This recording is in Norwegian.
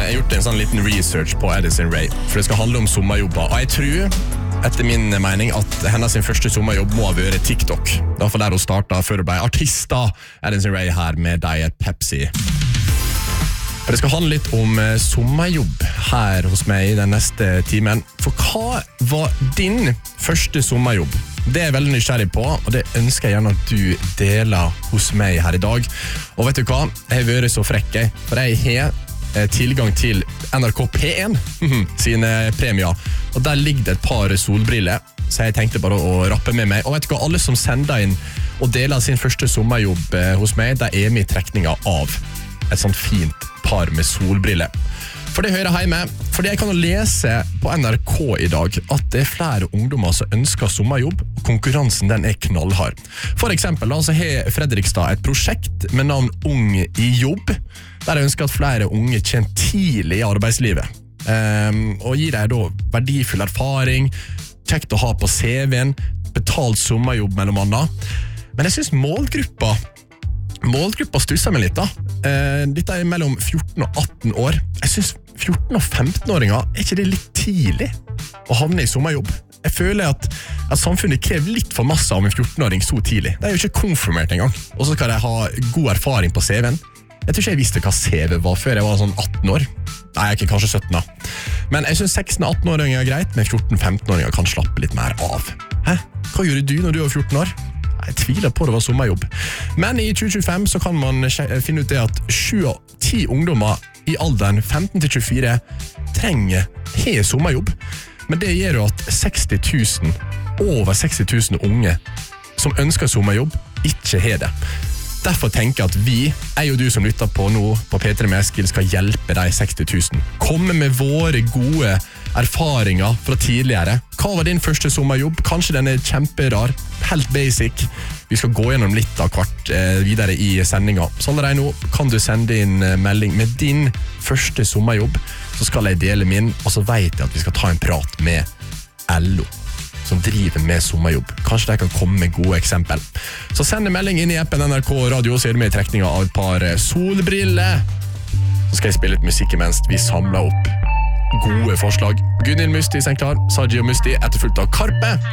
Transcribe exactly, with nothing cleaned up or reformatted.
jeg har gjort en sånn liten research på Addison Rae, for det skal handle om sommerjobber, og jeg tror, etter min mening, at hennes første sommerjobb må ha vært TikTok. Det var for der hun startet før hun ble artista. Addison Rae her med Diet Pepsi. For det skal handle litt om sommerjobb her hos meg i den neste timen. For hva var din første sommerjobb? Det er jeg veldig nysgjerrig på, og det ønsker jeg gjerne at du deler hos meg her i dag. Og vet du hva? Jeg har vært så frekk, for jeg har tilgang til N R K P én sine premier, og der ligger det et par solbriller, så jeg tenkte bare å rappe med meg. Og vet du hva? Alle som sender inn og deler sin første sommerjobb hos meg, der er vi i trekninga av et sånt fint par med solbriller. For det hører hjemme, fordi jeg kan jo lese på N R K i dag at det er flere ungdommer som ønsker sommerjobb, og konkurransen den er knallhard. For eksempel da, så har Fredrikstad et prosjekt med navn Ung i jobb, der jeg ønsker at flere unge kommer tidlig i arbeidslivet, um, og gir deg da verdifull erfaring, kjekt å ha på C V-en, betalt sommerjobb mellom annet. Men jeg synes målgruppa Målgruppa stusser meg litt da. Eh, dette er mellom fjorten og atten år. Jeg synes fjorten- og femten-åringer, er ikke det litt tidlig å havne i sommerjobb? Jeg føler at, at samfunnet krever litt for masse av en fjorten-åring så tidlig. Det er jo ikke konfirmert engang. Og så skal de ha god erfaring på C V-en. Jeg tror ikke jeg visste hva C V var før jeg var sånn atten år. Nei, jeg er ikke kanskje sytten da. Men jeg synes seksten- og atten-åringer er greit, men fjorten- og femten-åringer kan slappe litt mer av. Hæ? Hva gjorde du når du var fjorten år? Jeg tviler på det var sommerjobb. Men i tjue tjuefem så kan man finne ut det at sju av ti ungdommer i alderen femten til tjuefire trenger he sommerjobb. Men det gjør jo at seksti tusen, over seksti tusen unge som ønsker sommerjobb, ikke har det. Derfor tenker jeg at vi, jeg og du som lytter på nå på P tre med Eskil, skal hjelpe de seksti tusen. Komme med våre gode erfaringer fra tidligere. Hva var din første sommerjobb? Kanskje den er kjemperar, helt basic. Vi skal gå gjennom litt av hvert eh, videre i sendinga. Så allerede nå kan du sende inn melding med din første sommerjobb, så skal jeg dele min, og så vet jeg at vi skal ta en prat med L O, som driver med sommerjobb. Kanskje de kan komme med gode eksempel. Så send en melding inn i appen N R K Radio, så er du med i trekninga av et par solbriller. Så skal jeg spille litt musikk imens vi samler opp gode forslag. Gunhild Musti, Senklar, Saji og Musti, etterfulgt av Karpe.